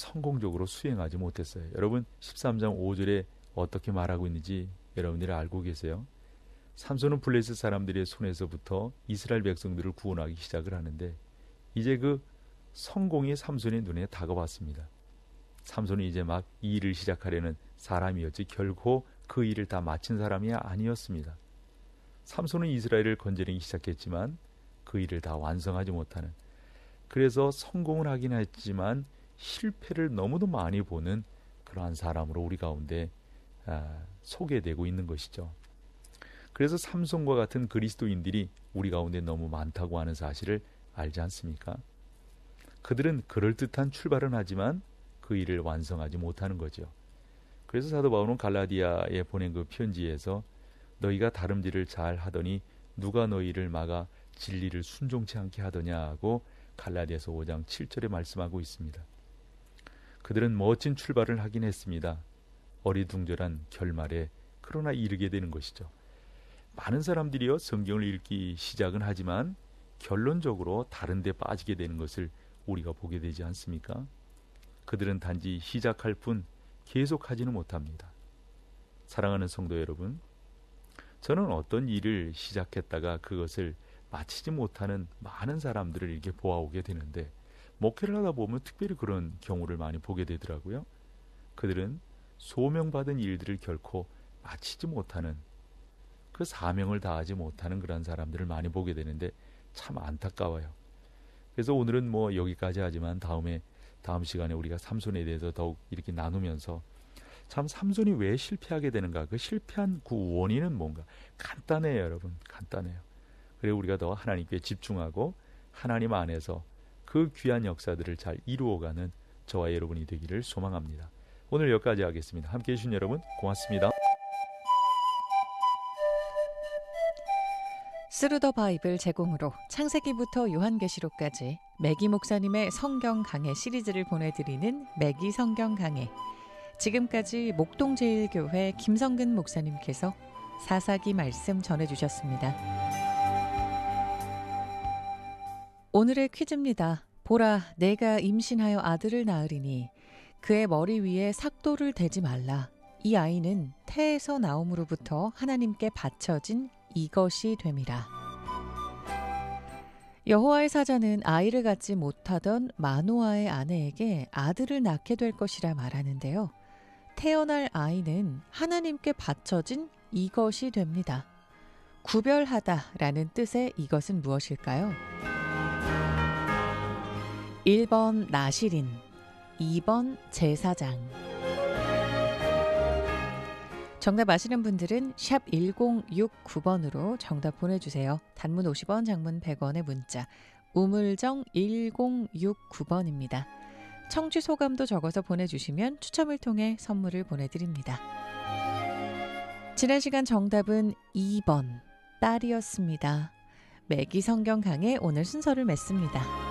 성공적으로 수행하지 못했어요. 여러분 13장 5절에 어떻게 말하고 있는지 여러분들이 알고 계세요? 삼손은 블레셋 사람들의 손에서부터 이스라엘 백성들을 구원하기 시작을 하는데 이제 그 성공이 삼손의 눈에 다가왔습니다. 삼손은 이제 막 이 일을 시작하려는 사람이었지 결코 그 일을 다 마친 사람이 아니었습니다. 삼손은 이스라엘을 건져내기 시작했지만 그 일을 다 완성하지 못하는, 그래서 성공을 하긴 했지만 실패를 너무도 많이 보는 그러한 사람으로 우리 가운데 소개되고 있는 것이죠. 그래서 삼손과 같은 그리스도인들이 우리 가운데 너무 많다고 하는 사실을 알지 않습니까? 그들은 그럴듯한 출발은 하지만 그 일을 완성하지 못하는 거죠. 그래서 사도 바울은 갈라디아에 보낸 그 편지에서 너희가 다름질을 잘 하더니 누가 너희를 막아 진리를 순종치 않게 하더냐 하고 갈라디아서 5장 7절에 말씀하고 있습니다. 그들은 멋진 출발을 하긴 했습니다. 어리둥절한 결말에 그러나 이르게 되는 것이죠. 많은 사람들이요 성경을 읽기 시작은 하지만 결론적으로 다른 데 빠지게 되는 것을 우리가 보게 되지 않습니까? 그들은 단지 시작할 뿐 계속하지는 못합니다. 사랑하는 성도 여러분, 저는 어떤 일을 시작했다가 그것을 마치지 못하는 많은 사람들을 이렇게 보아오게 되는데 목회를 하다 보면 특별히 그런 경우를 많이 보게 되더라고요. 그들은 소명받은 일들을 결코 마치지 못하는, 그 사명을 다하지 못하는 그런 사람들을 많이 보게 되는데 참 안타까워요. 그래서 오늘은 뭐 여기까지 하지만 다음 시간에 우리가 삼손에 대해서 더욱 이렇게 나누면서 참 삼손이 왜 실패하게 되는가, 그 실패한 그 원인은 뭔가 간단해요. 여러분 간단해요. 그래서 우리가 더 하나님께 집중하고 하나님 안에서 그 귀한 역사들을 잘 이루어가는 저와 여러분이 되기를 소망합니다. 오늘 여기까지 하겠습니다. 함께해 주신 여러분 고맙습니다. 스루 더 바이블 제공으로 창세기부터 요한계시록까지 매기 목사님의 성경 강해 시리즈를 보내드리는 매기 성경 강해. 지금까지 목동제일교회 김성근 목사님께서 사사기 말씀 전해주셨습니다. 오늘의 퀴즈입니다. 보라, 내가 임신하여 아들을 낳으리니 그의 머리 위에 삭도를 대지 말라. 이 아이는 태에서 나옴으로부터 하나님께 바쳐진 이것이 됨이라. 여호와의 사자는 아이를 갖지 못하던 마노아의 아내에게 아들을 낳게 될 것이라 말하는데요. 태어날 아이는 하나님께 바쳐진 이것이 됩니다. 구별하다라는 뜻의 이것은 무엇일까요? 1번 나실인, 2번 제사장. 정답 아시는 분들은 샵 1069번으로 정답 보내주세요. 단문 50원, 장문 100원의 문자 우물정 1069번입니다. 청취 소감도 적어서 보내주시면 추첨을 통해 선물을 보내드립니다. 지난 시간 정답은 2번 딸이었습니다. 매기 성경 강의 오늘 순서를 맺습니다.